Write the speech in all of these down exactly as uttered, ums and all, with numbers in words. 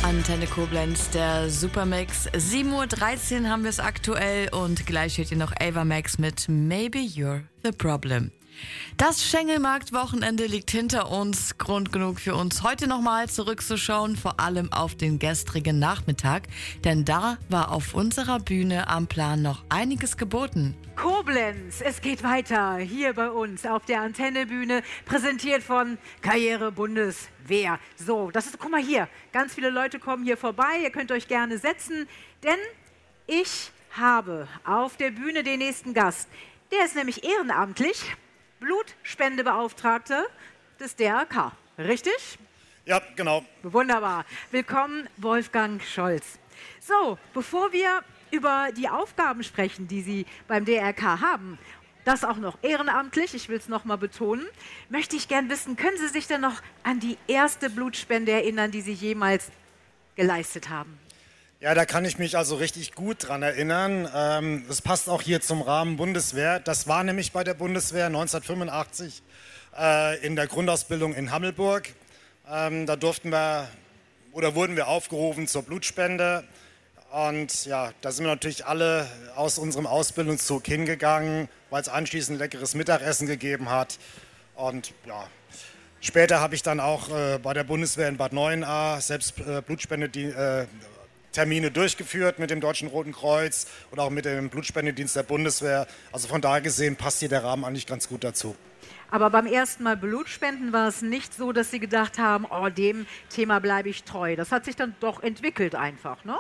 Antenne Koblenz, der Supermix. sieben Uhr dreizehn haben wir es aktuell und gleich hört ihr noch Ava Max mit Maybe You're the Problem. Das Schengelmarkt-Wochenende liegt hinter uns. Grund genug für uns, heute nochmal zurückzuschauen, vor allem auf den gestrigen Nachmittag. Denn da war auf unserer Bühne am Plan noch einiges geboten. Koblenz, es geht weiter hier bei uns auf der Antennebühne, präsentiert von Karriere Bundeswehr. So, das ist, guck mal hier, ganz viele Leute kommen hier vorbei, ihr könnt euch gerne setzen, denn ich habe auf der Bühne den nächsten Gast. Der ist nämlich ehrenamtlich Blutspendebeauftragter des D R K, richtig? Ja, genau. Wunderbar. Willkommen, Wolfgang Scholz. So, bevor wir über die Aufgaben sprechen, die Sie beim D R K haben, das auch noch ehrenamtlich, ich will es nochmal betonen, möchte ich gern wissen, können Sie sich denn noch an die erste Blutspende erinnern, die Sie jemals geleistet haben? Ja, da kann ich mich also richtig gut dran erinnern. Ähm, das passt auch hier zum Rahmen Bundeswehr. Das war nämlich bei der Bundeswehr neunzehnhundertfünfundachtzig äh, in der Grundausbildung in Hammelburg. Ähm, da durften wir oder wurden wir aufgerufen zur Blutspende. Und ja, da sind wir natürlich alle aus unserem Ausbildungszug hingegangen, weil es anschließend leckeres Mittagessen gegeben hat. Und ja, später habe ich dann auch äh, bei der Bundeswehr in Bad Neuenahr selbst äh, Blutspende die, äh, Termine durchgeführt mit dem Deutschen Roten Kreuz und auch mit dem Blutspendedienst der Bundeswehr. Also von daher gesehen passt hier der Rahmen eigentlich ganz gut dazu. Aber beim ersten Mal Blutspenden war es nicht so, dass Sie gedacht haben, oh, dem Thema bleibe ich treu. Das hat sich dann doch entwickelt einfach, ne?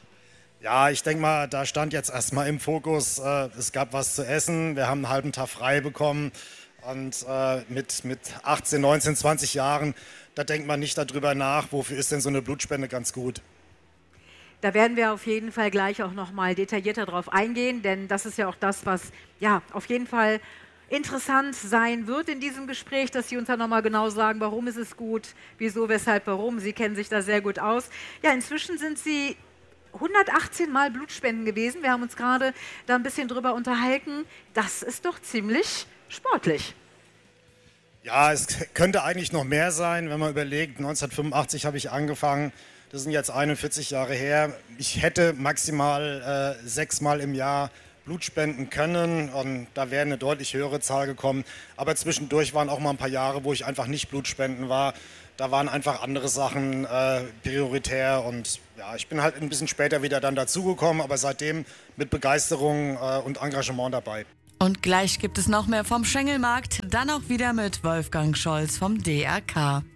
Ja, ich denke mal, da stand jetzt erstmal im Fokus, äh, es gab was zu essen, wir haben einen halben Tag frei bekommen und äh, mit, mit achtzehn, neunzehn, zwanzig Jahren, da denkt man nicht darüber nach, wofür ist denn so eine Blutspende ganz gut. Da werden wir auf jeden Fall gleich auch noch mal detaillierter drauf eingehen, denn das ist ja auch das, was ja auf jeden Fall interessant sein wird in diesem Gespräch, dass Sie uns dann noch mal genau sagen, warum ist es gut, wieso, weshalb, warum. Sie kennen sich da sehr gut aus. Ja, inzwischen sind Sie hundertachtzehn Mal Blutspenden gewesen. Wir haben uns gerade da ein bisschen drüber unterhalten. Das ist doch ziemlich sportlich. Ja, es könnte eigentlich noch mehr sein, wenn man überlegt, neunzehnhundertfünfundachtzig habe ich angefangen. Das sind jetzt einundvierzig Jahre her. Ich hätte maximal äh, sechsmal im Jahr Blut spenden können und da wäre eine deutlich höhere Zahl gekommen. Aber zwischendurch waren auch mal ein paar Jahre, wo ich einfach nicht Blutspenden war. Da waren einfach andere Sachen äh, prioritär und ja, ich bin halt ein bisschen später wieder dann dazugekommen, aber seitdem mit Begeisterung äh, und Engagement dabei. Und gleich gibt es noch mehr vom Schengelmarkt, dann auch wieder mit Wolfgang Scholz vom D R K.